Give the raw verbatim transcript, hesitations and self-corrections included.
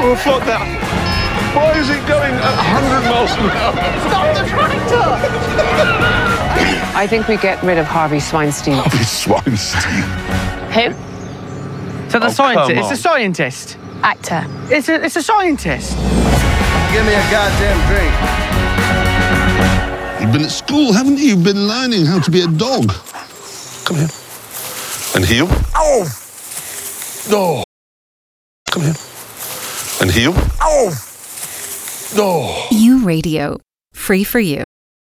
Oh, fuck that. Why is it going at one hundred miles an hour? Stop the tractor! I think we get rid of Harvey Sweinstein. Harvey Sweinstein. Him? So the Oh, scientist. come It's a on. scientist. Actor. It's a it's a scientist. Give me a goddamn drink. You've been at school, haven't you? You've been learning how to be a dog. Come here. And heel. Oh! No. Come here. And heel. Oh! No. You Radio. Free for you.